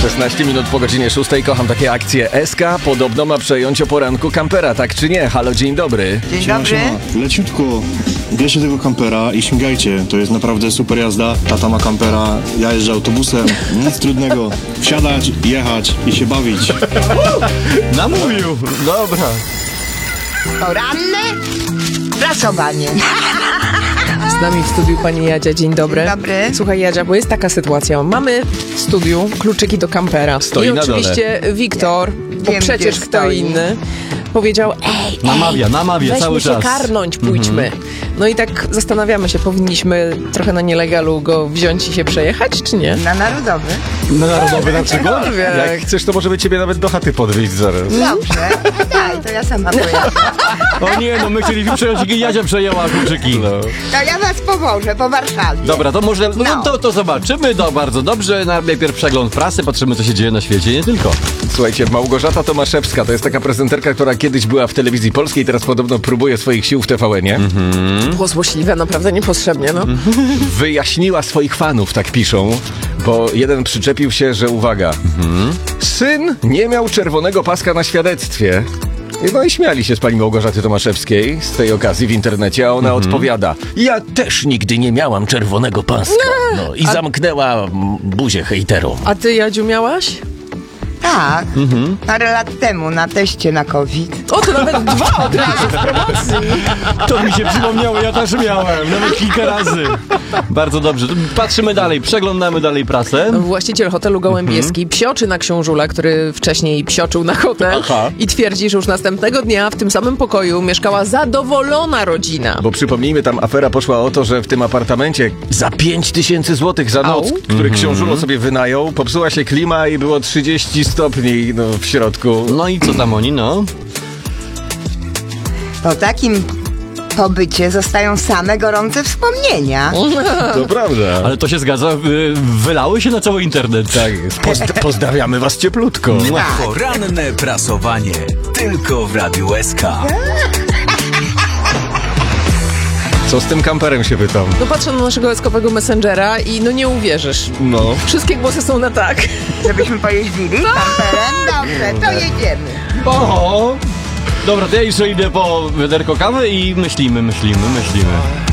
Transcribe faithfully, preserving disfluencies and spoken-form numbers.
szesnaście minut po godzinie szóstej. Kocham takie akcje. S K podobno ma przejąć o poranku kampera, tak czy nie? Halo, dzień dobry. Dzień Siema, dobry. siema. Leciutko, bierzcie tego kampera i śmigajcie. To jest naprawdę super jazda. Tata ma kampera, ja jeżdżę autobusem. Nic trudnego. Wsiadać, jechać i się bawić. Namówił. Dobra. Poranne prasowanie. Z nami w studiu pani Jadzia, dzień dobry. Dzień dobry. Słuchaj Jadzia, bo jest taka sytuacja. Mamy w studiu kluczyki do kampera. Stoi I na dole. oczywiście Wiktor, bo Wiem, przecież gdzie kto stoi. inny, powiedział, ej, Namawia, namawia weźmy cały się czas. karnąć, pójdźmy. No i tak zastanawiamy się, powinniśmy trochę na nielegalu go wziąć i się przejechać, czy nie? Na narodowy. Na narodowy na przykład? Jak chcesz, to możemy ciebie nawet do chaty podwieźć zaraz. Dobrze. Daj, to ja sama pojadę. O nie, no my chcieliśmy przejąć i Jadzia przejęła kluczyki. No. To ja was powożę po Warszawie. Dobra, to może, no, No. to, to zobaczymy, to bardzo dobrze. Najpierw przegląd prasy, patrzymy co się dzieje na świecie, nie tylko. Słuchajcie, Małgorzata Tomaszewska to jest taka prezenterka, która kiedyś była w telewizji polskiej, teraz podobno próbuje swoich sił w T V N-ie. Było złośliwe, naprawdę niepotrzebnie, no. Wyjaśniła swoich fanów, tak piszą, bo jeden przyczepił się, że uwaga, syn nie miał czerwonego paska na świadectwie. No i śmiali się z pani Małgorzaty Tomaszewskiej z tej okazji w internecie, a ona odpowiada: ja też nigdy nie miałam czerwonego paska. No i zamknęła mm, buzię hejterom. A ty, Jadziu, miałaś? Tak. Parę lat temu na teście na COVID. O, to nawet dwa od razu w promocji. To mi się przypomniało, ja też miałem, nawet kilka razy. Bardzo dobrze, to patrzymy dalej, przeglądamy dalej prasę. Właściciel hotelu Gołębieski psioczy na książula, który wcześniej psioczył na hotel. Aha. I twierdzi, że już następnego dnia w tym samym pokoju mieszkała zadowolona rodzina. Bo przypomnijmy, tam afera poszła o to, że w tym apartamencie za pięć tysięcy złotych za noc, Au. który książulo sobie wynajął, popsuła się klima i było trzydzieści stopni no, w środku. No i co tam oni, no? Po takim pobycie zostają same gorące wspomnienia. To prawda. Ale to się zgadza, y, wylały się na cały internet. Tak jest. Pozd- pozdrawiamy was cieplutko. Poranne prasowanie. Tylko w Radiu S K. Co z tym kamperem, się pytam? No patrzę na naszego eskowego messengera i no nie uwierzysz. No. Wszystkie głosy są na tak. Żebyśmy pojeździli kamperem? Dobrze, to jedziemy. Oho! Dobra, to ja jeszcze idę po wiaderko kawy i myślimy, myślimy, myślimy.